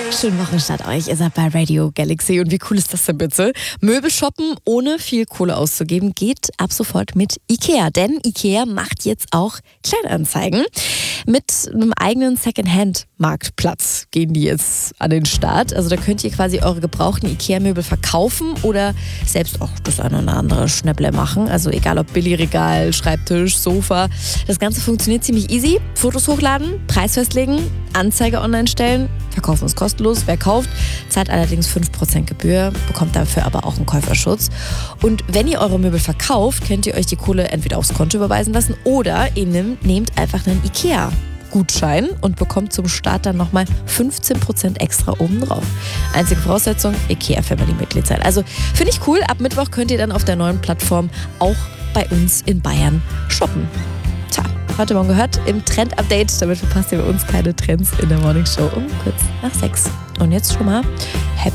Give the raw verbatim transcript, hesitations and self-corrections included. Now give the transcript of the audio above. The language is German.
Schönen Wochenstart euch. Ihr seid bei Radio Galaxy und wie cool ist das denn bitte? Möbel shoppen ohne viel Kohle auszugeben geht ab sofort mit Ikea, denn Ikea macht jetzt auch Kleinanzeigen. Mit einem eigenen Secondhand-Marktplatz gehen die jetzt an den Start. Also da könnt ihr quasi eure gebrauchten Ikea-Möbel verkaufen oder selbst auch das eine oder andere Schnäppler machen. Also egal ob Billigregal, Schreibtisch, Sofa. Das Ganze funktioniert ziemlich easy. Fotos hochladen, Preis festlegen, Anzeige online stellen. Verkaufen ist kostenlos. Wer kauft, zahlt allerdings fünf Prozent Gebühr, bekommt dafür aber auch einen Käuferschutz. Und wenn ihr eure Möbel verkauft, könnt ihr euch die Kohle entweder aufs Konto überweisen lassen oder ihr nehmt, nehmt einfach einen Ikea-Gutschein und bekommt zum Start dann nochmal fünfzehn Prozent extra obendrauf. Einzige Voraussetzung, Ikea-Family-Mitglied sein. Also finde ich cool. Ab Mittwoch könnt ihr dann auf der neuen Plattform auch bei uns in Bayern shoppen. Tja, heute Morgen gehört im Trend-Update. Damit verpasst ihr bei uns keine Trends in der Morning Show um kurz nach sechs. Und jetzt schon mal Happy